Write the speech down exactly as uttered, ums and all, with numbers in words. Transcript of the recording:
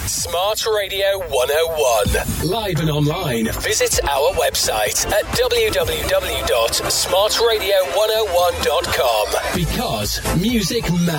Smart Radio one oh one. Live and online. Visit our website at w w w dot smart radio one oh one dot com. Because music matters.